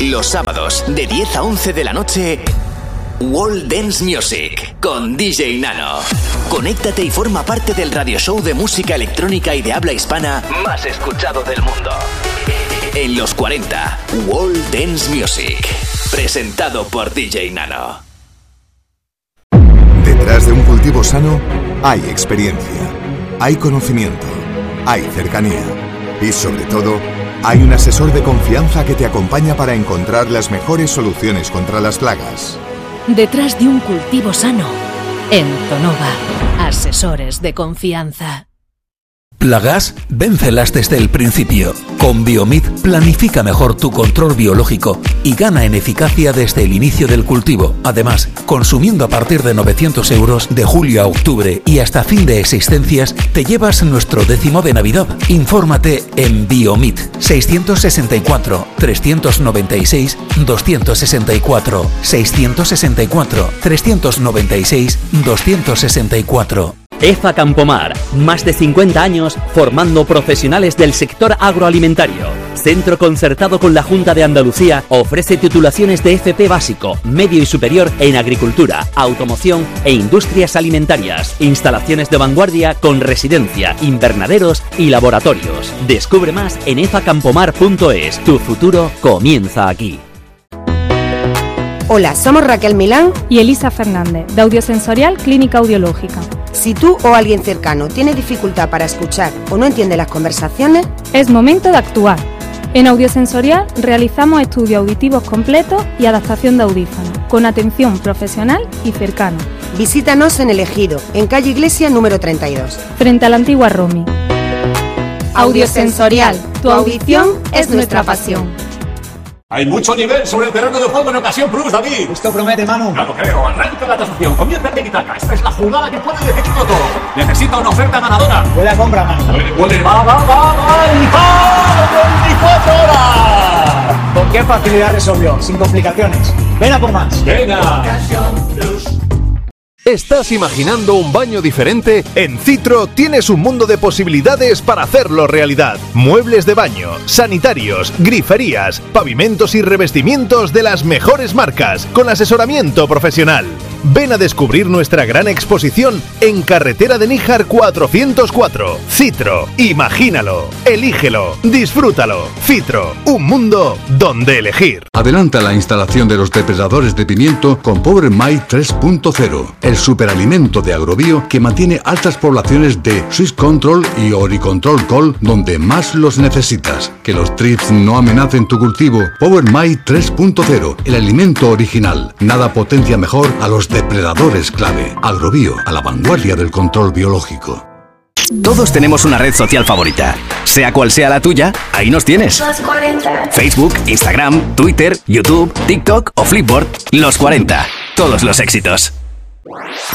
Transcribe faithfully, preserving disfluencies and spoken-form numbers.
Los sábados, de diez a once de la noche, World Dance Music, con D J Nano. Conéctate y forma parte del radio show de música electrónica y de habla hispana más escuchado del mundo. En los cuarenta, World Dance Music, presentado por D J Nano. Detrás de un cultivo sano, hay experiencia, hay conocimiento, hay cercanía y, sobre todo, hay un asesor de confianza que te acompaña para encontrar las mejores soluciones contra las plagas. Detrás de un cultivo sano, en Tonova, asesores de confianza. Plagas, véncelas desde el principio. Con Biomid planifica mejor tu control biológico y gana en eficacia desde el inicio del cultivo. Además, consumiendo a partir de novecientos euros de julio a octubre y hasta fin de existencias, te llevas nuestro décimo de Navidad. Infórmate en Biomid seiscientos sesenta y cuatro, trescientos noventa y seis, doscientos sesenta y cuatro, seiscientos sesenta y cuatro, trescientos noventa y seis, doscientos sesenta y cuatro. EFA Campomar, más de cincuenta años formando profesionales del sector agroalimentario. Centro concertado con la Junta de Andalucía, ofrece titulaciones de F P básico, medio y superior en agricultura, automoción e industrias alimentarias. Instalaciones de vanguardia con residencia, invernaderos y laboratorios. Descubre más en efa campomar punto es. Tu futuro comienza aquí. Hola, somos Raquel Milán y Elisa Fernández, de Audiosensorial Clínica Audiológica. Si tú o alguien cercano tiene dificultad para escuchar o no entiende las conversaciones, es momento de actuar. En Audiosensorial realizamos estudios auditivos completos y adaptación de audífonos, con atención profesional y cercana. Visítanos en El Ejido, en calle Iglesia número treinta y dos. Frente a la antigua Romi. Audiosensorial, tu audición es nuestra pasión. Hay mucho nivel sobre el terreno de juego en Ocasión Plus, David. Esto promete, Manu. Ya lo creo. Arranca la tasación. Comienza el tiki-taka. Esta es la jugada que puede definirlo todo. Necesita una oferta ganadora. Buena compra, Manu. Puede, puede. Va, va, va, va. ¡Y veinticuatro horas! ¿Con qué facilidad resolvió? Sin complicaciones. Ven a por más. Venga. Ocasión Plus. ¿Estás imaginando un baño diferente? En Citro tienes un mundo de posibilidades para hacerlo realidad. Muebles de baño, sanitarios, griferías, pavimentos y revestimientos de las mejores marcas, con asesoramiento profesional. Ven a descubrir nuestra gran exposición en Carretera de Níjar cuatrocientos cuatro. Citro, imagínalo, elígelo, disfrútalo. Citro, un mundo donde elegir. Adelanta la instalación de los depredadores de pimiento con Power My tres punto cero. El superalimento de Agrobio que mantiene altas poblaciones de Swiss Control y Oricontrol Col donde más los necesitas. Que los trips no amenacen tu cultivo. Power My tres punto cero, el alimento original. Nada potencia mejor a los depredadores clave. Agrobio, a la vanguardia del control biológico. Todos tenemos una red social favorita. Sea cual sea la tuya, ahí nos tienes. Los cuarenta. Facebook, Instagram, Twitter, YouTube, TikTok o Flipboard. Los cuarenta. Todos los éxitos.